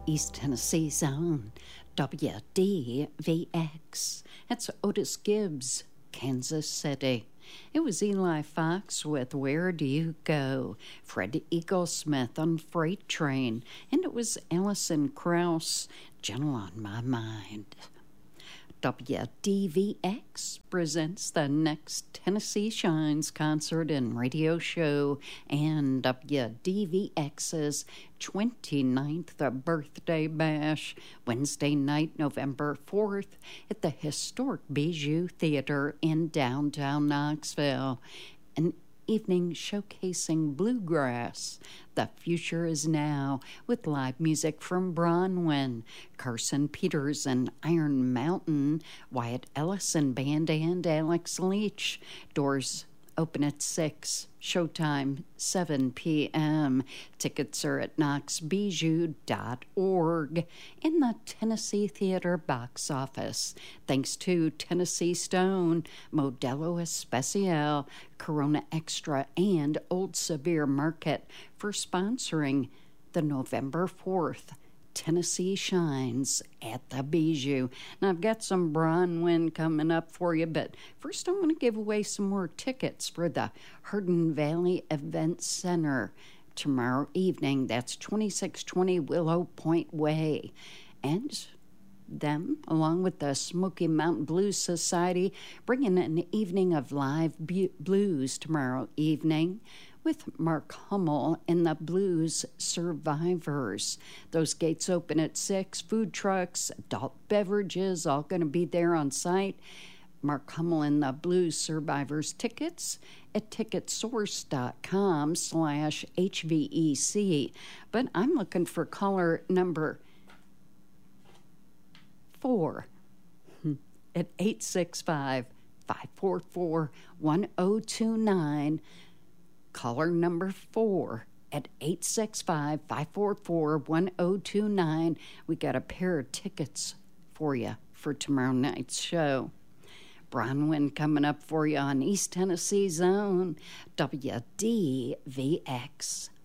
East Tennessee Zone, WDVX. That's Otis Gibbs, Kansas City. It was Eli Fox with Where Do You Go? Fred Eaglesmith on Freight Train. And it was Alison Krauss, Gentle on My Mind. WDVX presents the next Tennessee Shines concert and radio show and WDVX's 29th birthday bash, Wednesday night, November 4th, at the historic Bijou Theater in downtown Knoxville. An evening showcasing bluegrass. The future is now, with live music from Bronwyn, Carson Peters and Iron Mountain, Wyatt Ellison Band, and Alex Leach. Doors open at 6, showtime 7 p.m. Tickets are at knoxbijou.org in the Tennessee Theater box office. Thanks to Tennessee Stone, Modelo Especial, Corona Extra, and Old Severe Market for sponsoring the November 4th Tennessee Shines at the Bijou. Now, I've got some Bronwyn coming up for you, but first I'm going to give away some more tickets for the Hardin Valley Event Center tomorrow evening. That's 2620 Willow Point Way. And them, along with the Smoky Mountain Blues Society, bringing an evening of live blues tomorrow evening with Mark Hummel and the Blues Survivors. Those gates open at 6. Food trucks, adult beverages, all going to be there on site. Mark Hummel and the Blues Survivors tickets at ticketsource.com/HVEC. But I'm looking for caller number 4 at 865-544-1029. Caller number 4 at 865-544-1029. We got a pair of tickets for you for tomorrow night's show. Bronwyn coming up for you on East Tennessee Zone, WDVX.